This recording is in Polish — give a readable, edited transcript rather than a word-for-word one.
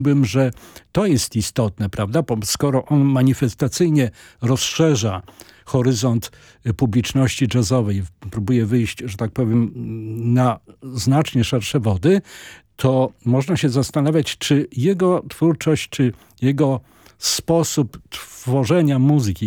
Bym, że to jest istotne, prawda? Bo skoro on manifestacyjnie rozszerza horyzont publiczności jazzowej, próbuje wyjść, że tak powiem, na znacznie szersze wody, to można się zastanawiać, czy jego twórczość, czy jego sposób tworzenia muzyki,